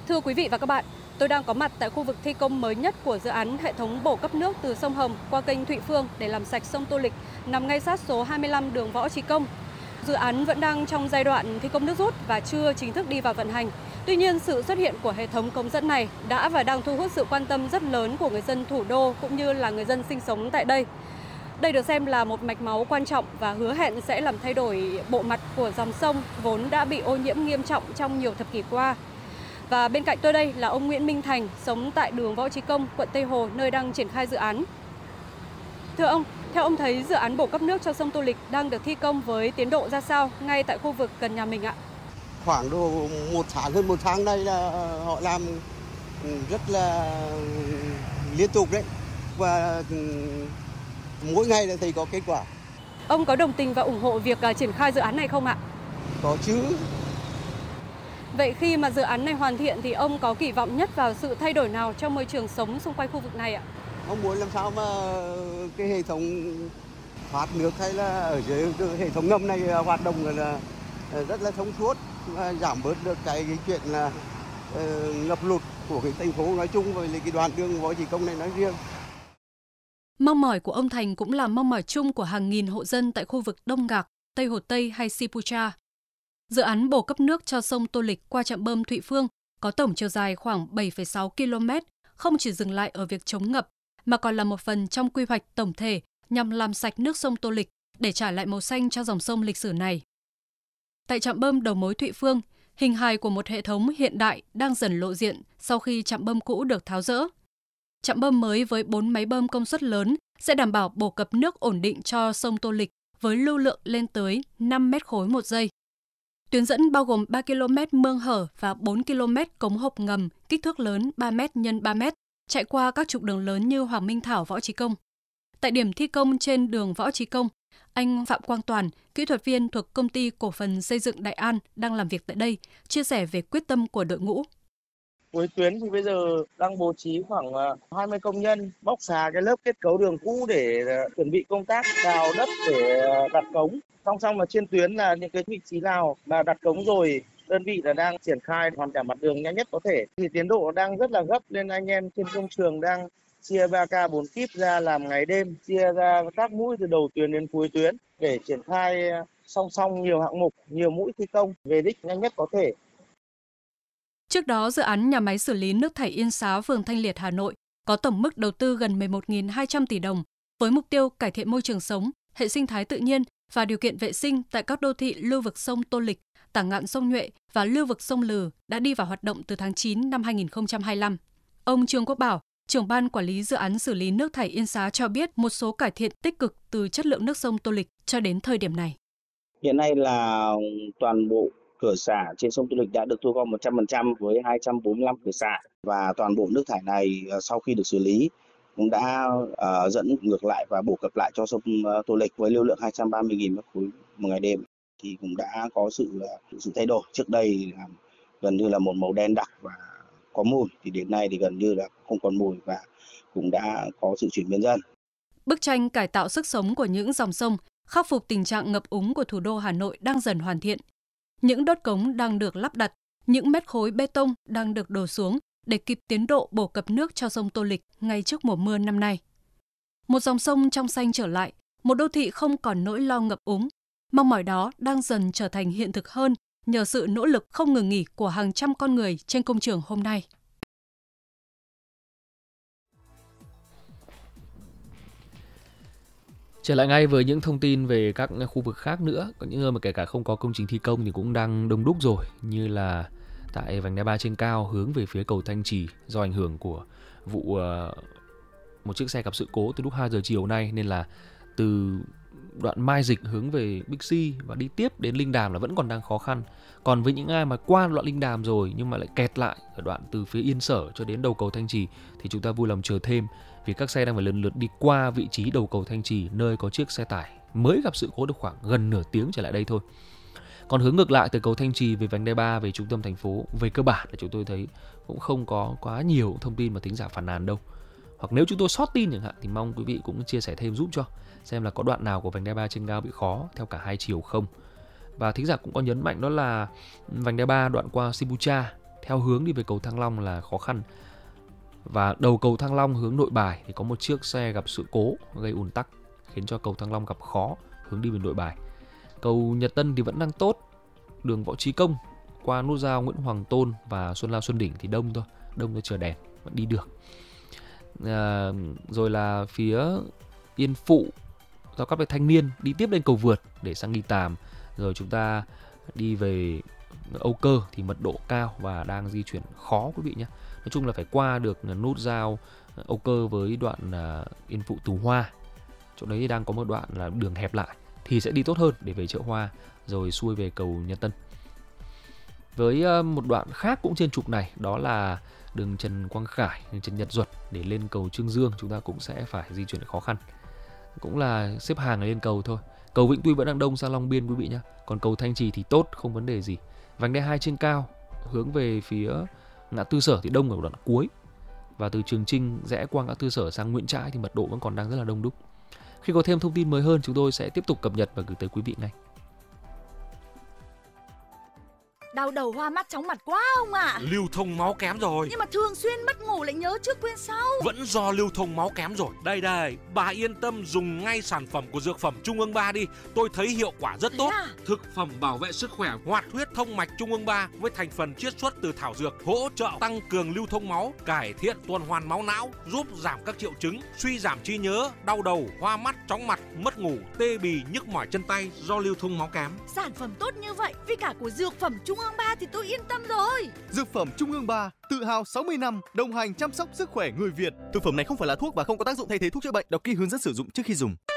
Thưa quý vị và các bạn, tôi đang có mặt tại khu vực thi công mới nhất của dự án hệ thống bổ cấp nước từ sông Hồng qua kênh Thụy Phương để làm sạch sông Tô Lịch, nằm ngay sát số 25 đường Võ Trí Công. Dự án vẫn đang trong giai đoạn thi công nước rút và chưa chính thức đi vào vận hành. Tuy nhiên, sự xuất hiện của hệ thống cống dẫn này đã và đang thu hút sự quan tâm rất lớn của người dân thủ đô cũng như là người dân sinh sống tại đây. Đây được xem là một mạch máu quan trọng và hứa hẹn sẽ làm thay đổi bộ mặt của dòng sông vốn đã bị ô nhiễm nghiêm trọng trong nhiều thập kỷ qua. Và bên cạnh tôi đây là ông Nguyễn Minh Thành, sống tại đường Võ Trí Công, quận Tây Hồ, nơi đang triển khai dự án. Thưa ông, theo ông thấy dự án bổ cấp nước cho sông Tô Lịch đang được thi công với tiến độ ra sao ngay tại khu vực gần nhà mình ạ? Khoảng độ hơn một tháng nay là họ làm rất là liên tục đấy. Và mỗi ngày là thấy có kết quả. Ông có đồng tình và ủng hộ việc triển khai dự án này không ạ? Có chứ. Vậy khi mà dự án này hoàn thiện thì ông có kỳ vọng nhất vào sự thay đổi nào trong môi trường sống xung quanh khu vực này ạ? Ông muốn làm sao mà cái hệ thống thoát nước hay là ở dưới cái hệ thống ngầm này hoạt động là rất là thông suốt và giảm bớt được cái chuyện là ngập lụt của cái thành phố nói chung với cái đoạn đường Võ Trí Công này nói riêng. Mong mỏi của ông Thành cũng là mong mỏi chung của hàng nghìn hộ dân tại khu vực Đông Gạc, Tây Hồ Tây hay Sipucha. Dự án bổ cấp nước cho sông Tô Lịch qua trạm bơm Thụy Phương có tổng chiều dài khoảng 7,6 km, không chỉ dừng lại ở việc chống ngập, mà còn là một phần trong quy hoạch tổng thể nhằm làm sạch nước sông Tô Lịch để trả lại màu xanh cho dòng sông lịch sử này. Tại trạm bơm đầu mối Thụy Phương, hình hài của một hệ thống hiện đại đang dần lộ diện sau khi trạm bơm cũ được tháo dỡ. Trạm bơm mới với 4 máy bơm công suất lớn sẽ đảm bảo bổ cấp nước ổn định cho sông Tô Lịch với lưu lượng lên tới 5 mét khối một giây. Tuyến dẫn bao gồm 3 km mương hở và 4 km cống hộp ngầm kích thước lớn 3 m x 3 m, chạy qua các trục đường lớn như Hoàng Minh Thảo, Võ Trí Công. Tại điểm thi công trên đường Võ Trí Công, anh Phạm Quang Toàn, kỹ thuật viên thuộc Công ty Cổ phần Xây dựng Đại An đang làm việc tại đây, chia sẻ về quyết tâm của đội ngũ. Cuối tuyến thì bây giờ đang bố trí khoảng 20 công nhân bóc xà cái lớp kết cấu đường cũ để chuẩn bị công tác đào đất để đặt cống. Song song mà trên tuyến là những cái vị trí nào mà đặt cống rồi, đơn vị là đang triển khai hoàn trả mặt đường nhanh nhất có thể. Thì tiến độ đang rất là gấp nên anh em trên công trường đang chia 3K 4 kíp ra làm ngày đêm, chia ra các mũi từ đầu tuyến đến cuối tuyến để triển khai song song nhiều hạng mục, nhiều mũi thi công về đích nhanh nhất có thể. Trước đó, dự án nhà máy xử lý nước thải Yên Xá, phường Thanh Liệt, Hà Nội có tổng mức đầu tư gần 11.200 tỷ đồng với mục tiêu cải thiện môi trường sống, hệ sinh thái tự nhiên và điều kiện vệ sinh tại các đô thị lưu vực sông Tô Lịch, tả ngạn sông Nhuệ và lưu vực sông Lừ đã đi vào hoạt động từ tháng 9 năm 2025. Ông Trương Quốc Bảo, trưởng ban quản lý dự án xử lý nước thải Yên Xá cho biết một số cải thiện tích cực từ chất lượng nước sông Tô Lịch cho đến thời điểm này. Hiện nay là toàn bộ cửa xả trên sông Tô Lịch đã được thu gom 100% với 245 cửa xả, và toàn bộ nước thải này sau khi được xử lý cũng đã dẫn ngược lại và bổ cập lại cho sông Tô Lịch với lưu lượng 230.000 mét khối một ngày đêm, thì cũng đã có sự thay đổi. Trước đây là gần như là một màu đen đặc và có mùi, thì đến nay thì gần như là không còn mùi và cũng đã có sự chuyển biến dần. Bức tranh cải tạo sức sống của những dòng sông, khắc phục tình trạng ngập úng của thủ đô Hà Nội đang dần hoàn thiện. Những đốt cống đang được lắp đặt, những mét khối bê tông đang được đổ xuống để kịp tiến độ bổ cập nước cho sông Tô Lịch ngay trước mùa mưa năm nay. Một dòng sông trong xanh trở lại, một đô thị không còn nỗi lo ngập úng. Mong mỏi đó đang dần trở thành hiện thực hơn nhờ sự nỗ lực không ngừng nghỉ của hàng trăm con người trên công trường hôm nay. Trở lại ngay với những thông tin về các khu vực khác nữa, có những nơi mà kể cả không có công trình thi công thì cũng đang đông đúc rồi, như là tại vành đai 3 trên cao hướng về phía cầu Thanh Trì do ảnh hưởng của vụ một chiếc xe gặp sự cố từ lúc 2 giờ chiều nay, nên là từ đoạn Mai Dịch hướng về Bixi và đi tiếp đến Linh Đàm là vẫn còn đang khó khăn. Còn với những ai mà qua đoạn Linh Đàm rồi nhưng mà lại kẹt lại ở đoạn từ phía Yên Sở cho đến đầu cầu Thanh Trì thì chúng ta vui lòng chờ thêm, vì các xe đang phải lần lượt đi qua vị trí đầu cầu Thanh Trì, nơi có chiếc xe tải mới gặp sự cố được khoảng gần nửa tiếng trở lại đây thôi. Còn hướng ngược lại từ cầu Thanh Trì về vành đai 3 về trung tâm thành phố, về cơ bản là chúng tôi thấy cũng không có quá nhiều thông tin mà thính giả phàn nàn đâu. Hoặc nếu chúng tôi sót tin chẳng hạn thì mong quý vị cũng chia sẻ thêm giúp cho, xem là có đoạn nào của vành đai 3 trên cao bị khó theo cả hai chiều không. Và thính giả cũng có nhấn mạnh đó là vành đai 3 đoạn qua Sibucha theo hướng đi về cầu Thăng Long là khó khăn. Và đầu cầu Thăng Long hướng Nội Bài thì có một chiếc xe gặp sự cố gây ùn tắc, khiến cho cầu Thăng Long gặp khó hướng đi về Nội Bài. Cầu Nhật Tân thì vẫn đang tốt. Đường Võ Trí Công qua nút giao Nguyễn Hoàng Tôn và Xuân Lao Xuân Đỉnh thì đông thôi chờ đèn vẫn đi được. Rồi là phía Yên Phụ giao cắt với Thanh Niên đi tiếp lên cầu Vượt để sang Nghi Tàm, rồi chúng ta đi về Âu Cơ thì mật độ cao và đang di chuyển khó quý vị nhé. Nói chung là phải qua được nút giao Âu Cơ với đoạn Yên Phụ Tú Hoa. Chỗ đấy đang có một đoạn là đường hẹp lại thì sẽ đi tốt hơn để về chợ Hoa rồi xuôi về cầu Nhật Tân. Với một đoạn khác cũng trên trục này, đó là đường Trần Quang Khải, đường Trần Nhật Duật để lên cầu Trương Dương, chúng ta cũng sẽ phải di chuyển khó khăn. Cũng là xếp hàng lên cầu thôi. Cầu Vĩnh Tuy vẫn đang đông sang Long Biên quý vị nhé. Còn cầu Thanh Trì thì tốt, không vấn đề gì. Vành đai 2 trên cao hướng về phía ngã tư Sở thì đông ở đoạn cuối. Và từ Trường Chinh rẽ qua ngã tư Sở sang Nguyễn Trãi thì mật độ vẫn còn đang rất là đông đúc. Khi có thêm thông tin mới hơn, chúng tôi sẽ tiếp tục cập nhật và gửi tới quý vị ngay. Đau đầu hoa mắt chóng mặt quá ông ạ. Lưu thông máu kém rồi. Nhưng mà thường xuyên mất ngủ lại nhớ trước quên sau. Vẫn do lưu thông máu kém rồi. Đây, bà yên tâm dùng ngay sản phẩm của Dược phẩm Trung ương 3 đi. Tôi thấy hiệu quả rất tốt. Thực phẩm bảo vệ sức khỏe hoạt huyết thông mạch Trung ương 3 với thành phần chiết xuất từ thảo dược, hỗ trợ tăng cường lưu thông máu, cải thiện tuần hoàn máu não, giúp giảm các triệu chứng suy giảm trí nhớ, đau đầu, hoa mắt, chóng mặt, mất ngủ, tê bì, nhức mỏi chân tay do lưu thông máu kém. Sản phẩm tốt như vậy vì cả của Dược phẩm Trung ương 3 thì tôi yên tâm rồi. Dược phẩm Trung ương 3 tự hào 60 năm đồng hành chăm sóc sức khỏe người Việt. Thực phẩm này không phải là thuốc và không có tác dụng thay thế thuốc chữa bệnh. Đọc kỹ hướng dẫn sử dụng trước khi dùng.